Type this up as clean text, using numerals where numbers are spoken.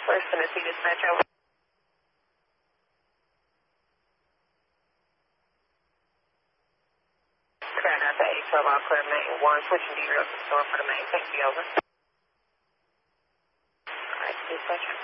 First Tennessee Dispatch, over. Crown out to 812, all clear main 1, switching to your store for the main. Thank you, over. All right, dispatch.